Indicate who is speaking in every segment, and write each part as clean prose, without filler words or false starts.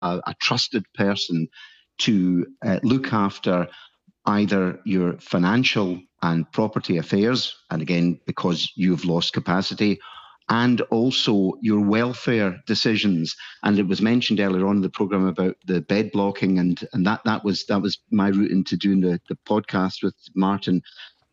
Speaker 1: a trusted person to look after either your financial and property affairs, and again, because you've lost capacity, and also your welfare decisions. And it was mentioned earlier on in the program about the bed blocking, and that was my route into doing the podcast with Martin.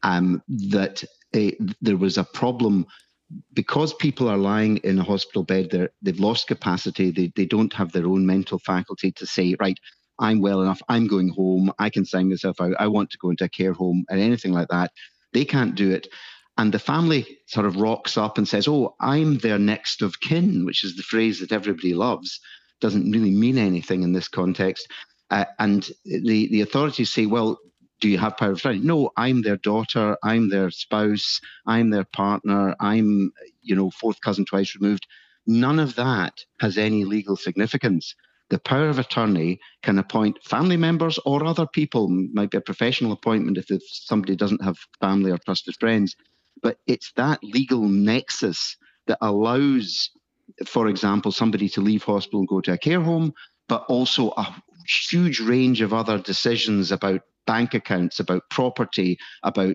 Speaker 1: That there was a problem because people are lying in a hospital bed. They've lost capacity. They don't have their own mental faculty to say, right, I'm well enough, I'm going home, I can sign myself out, I want to go into a care home and anything like that. They can't do it. And the family sort of rocks up and says, oh, I'm their next of kin, which is the phrase that everybody loves. Doesn't really mean anything in this context. And the authorities say, well, do you have power of attorney? No, I'm their daughter, I'm their spouse, I'm their partner, I'm, fourth cousin twice removed. None of that has any legal significance. The power of attorney can appoint family members or other people. Might be a professional appointment if somebody doesn't have family or trusted friends. But it's that legal nexus that allows, for example, somebody to leave hospital and go to a care home, but also a huge range of other decisions about bank accounts, about property, about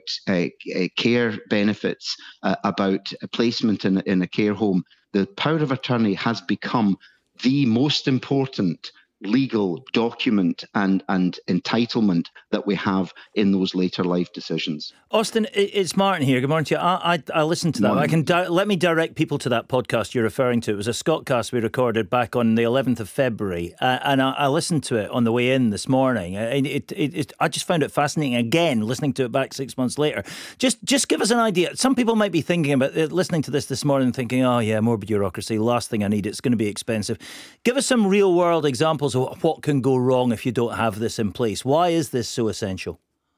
Speaker 1: care benefits, about placement in a care home. The power of attorney has become the most important legal document and entitlement that we have in those later life decisions.
Speaker 2: Austin, it's Martin here. Good morning to you. I listened to that.
Speaker 1: Morning.
Speaker 2: Let me direct people to that podcast you're referring to. It was a Scottcast we recorded back on the 11th of February, and I listened to it on the way in this morning. I just found it fascinating. Again, listening to it back 6 months later. Just give us an idea. Some people might be thinking about listening to this morning, thinking, "Oh yeah, more bureaucracy. Last thing I need. It's going to be expensive." Give us some real world examples of what can go wrong if you don't have this in place. Why is this so essential?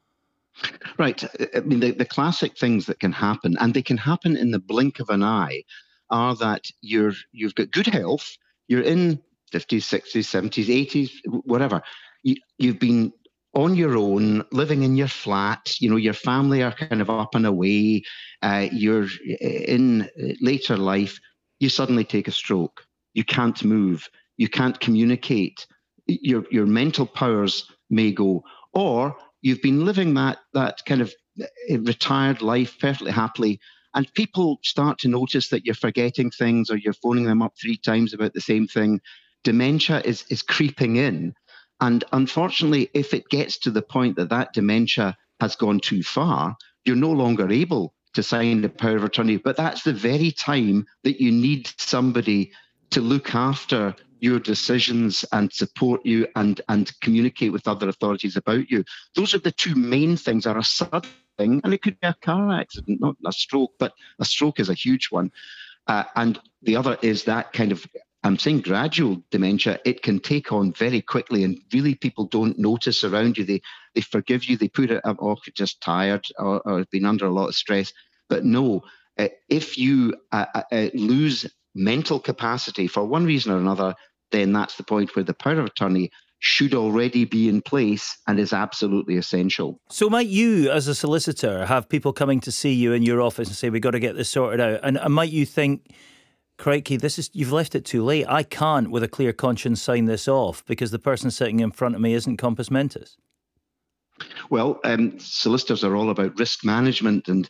Speaker 1: Right. I mean, the classic things that can happen, and they can happen in the blink of an eye, are that you've got good health, you're in 50s, 60s, 70s, 80s, whatever. You've been on your own, living in your flat, your family are kind of up and away, you're in later life, you suddenly take a stroke. You can't move, you can't communicate, your mental powers may go, or you've been living that kind of retired life perfectly happily, and people start to notice that you're forgetting things or you're phoning them up 3 times about the same thing. Dementia is creeping in. And unfortunately, if it gets to the point that dementia has gone too far, you're no longer able to sign the power of attorney. But that's the very time that you need somebody to look after your decisions and support you and communicate with other authorities about you. Those are the 2 main things. Are a sudden thing, and it could be a car accident, not a stroke, but a stroke is a huge one. And the other is that kind of, I'm saying gradual dementia. It can take on very quickly, and really people don't notice around you. They forgive you, they put it up, oh, just tired or been under a lot of stress. But no, if you lose mental capacity for one reason or another, then that's the point where the power of attorney should already be in place and is absolutely essential.
Speaker 2: So might you, as a solicitor, have people coming to see you in your office and say, we've got to get this sorted out? And might you think, crikey, you've left it too late. I can't, with a clear conscience, sign this off because the person sitting in front of me isn't compos mentis?
Speaker 1: Well, solicitors are all about risk management, and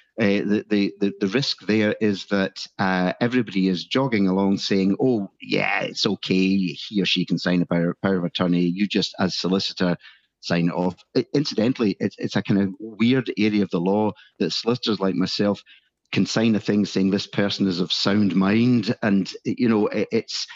Speaker 1: the risk there is that everybody is jogging along saying, oh, yeah, it's okay, he or she can sign a power of attorney, you just, as solicitor, sign it off. Incidentally, it's a kind of weird area of the law that solicitors like myself can sign a thing saying this person is of sound mind, and it's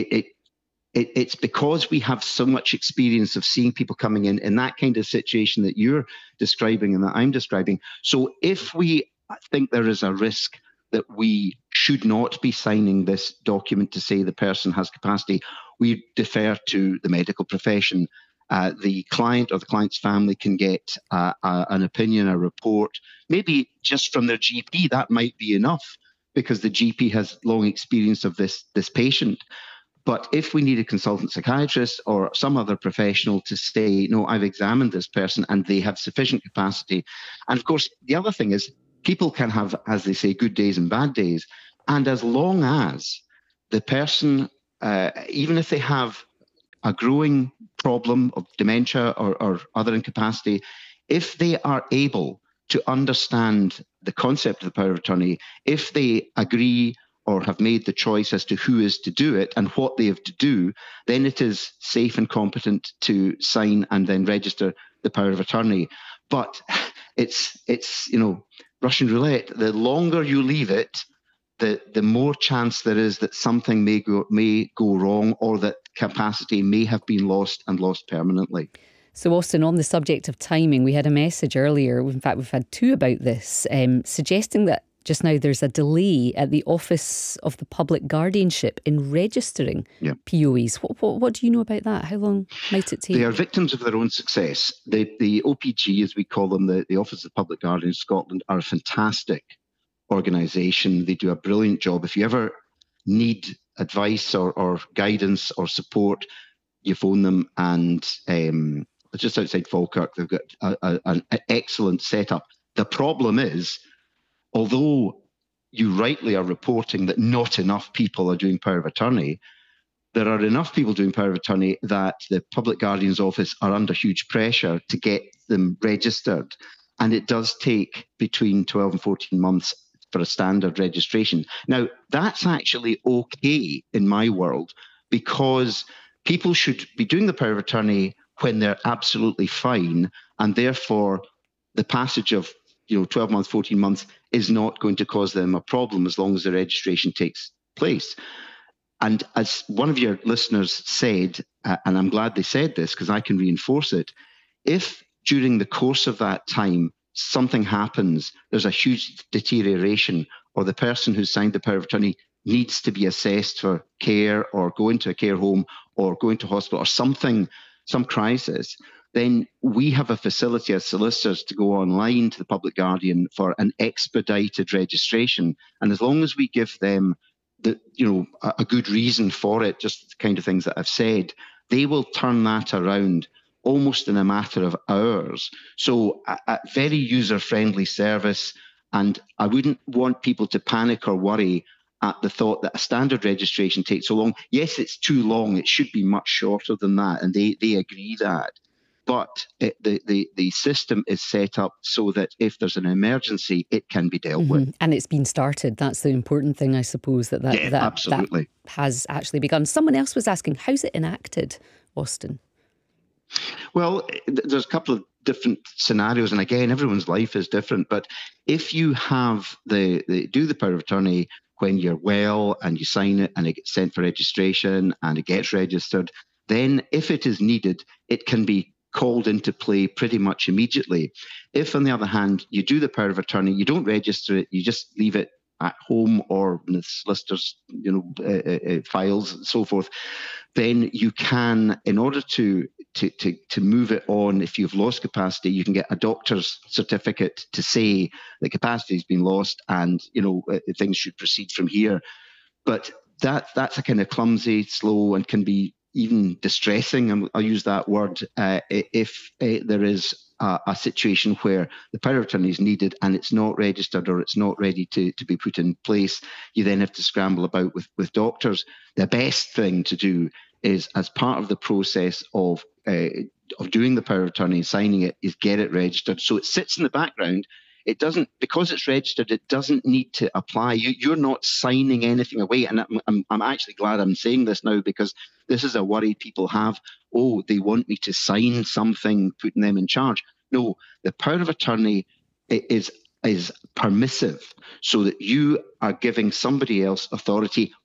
Speaker 1: because we have so much experience of seeing people coming in that kind of situation that you're describing and that I'm describing. So if we think there is a risk that we should not be signing this document to say the person has capacity, we defer to the medical profession. The client or the client's family can get an opinion, a report, maybe just from their GP. That might be enough because the GP has long experience of this patient. But if we need a consultant psychiatrist or some other professional to say, no, I've examined this person and they have sufficient capacity. And of course, the other thing is people can have, as they say, good days and bad days. And as long as the person, even if they have a growing problem of dementia or other incapacity, if they are able to understand the concept of the power of attorney, if they agree or have made the choice as to who is to do it and what they have to do, then it is safe and competent to sign and then register the power of attorney. But it's Russian roulette. The longer you leave it, the more chance there is that something may go wrong, or that capacity may have been lost and lost permanently.
Speaker 3: So, Austin, on the subject of timing, we had a message earlier, in fact we've had two about this, suggesting that just now there's a delay at the Office of the Public Guardianship in registering POEs. What do you know about that? How long might it take?
Speaker 1: They are victims of their own success. The OPG, as we call them, the Office of the Public Guardian in Scotland, are a fantastic organisation. They do a brilliant job. If you ever need advice or guidance or support, you phone them, and just outside Falkirk, they've got an excellent setup. The problem is, although you rightly are reporting that not enough people are doing power of attorney, there are enough people doing power of attorney that the Public Guardian's Office are under huge pressure to get them registered. And it does take between 12 and 14 months for a standard registration. Now, that's actually okay in my world, because people should be doing the power of attorney when they're absolutely fine, and therefore the passage of 12 months, 14 months is not going to cause them a problem as long as the registration takes place. And as one of your listeners said, and I'm glad they said this because I can reinforce it, if during the course of that time something happens, there's a huge deterioration, or the person who signed the power of attorney needs to be assessed for care or go into a care home or go into hospital or something, some crisis, then we have a facility as solicitors to go online to the Public Guardian for an expedited registration. And as long as we give them a good reason for it, just the kind of things that I've said, they will turn that around almost in a matter of hours. So a very user-friendly service, and I wouldn't want people to panic or worry at the thought that a standard registration takes so long. Yes, it's too long. It should be much shorter than that, and they agree that. But the system is set up so that if there's an emergency, it can be dealt with.
Speaker 3: And it's been started. That's the important thing, I suppose, that
Speaker 1: absolutely.
Speaker 3: That has actually begun. Someone else was asking, how's it enacted, Austin?
Speaker 1: Well, there's a couple of different scenarios, and again, everyone's life is different. But if you have do the power of attorney when you're well and you sign it and it gets sent for registration and it gets registered, then if it is needed, it can be called into play pretty much immediately. If, on the other hand, you do the power of attorney, you don't register it, you just leave it at home or in the solicitor's files and so forth, then you can, in order to move it on, if you've lost capacity, you can get a doctor's certificate to say the capacity has been lost and things should proceed from here. But that's a kind of clumsy, slow, and can be even distressing, and I'll use that word, if there is a situation where the power of attorney is needed and it's not registered or it's not ready to be put in place. You then have to scramble about with doctors. The best thing to do is, as part of the process of doing the power of attorney, signing it, is get it registered. So it sits in the background. It doesn't, because it's registered, it doesn't need to apply. You're not signing anything away. And I'm actually glad I'm saying this now, because this is a worry people have. Oh, they want me to sign something putting them in charge. No, the power of attorney is permissive, so that you are giving somebody else authority